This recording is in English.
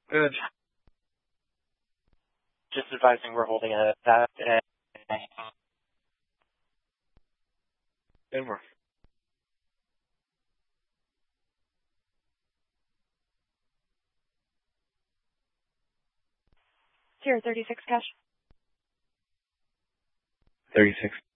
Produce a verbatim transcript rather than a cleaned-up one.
Good. Just advising we're holding a that and Denver. Sierra thirty-six cash. thirty-six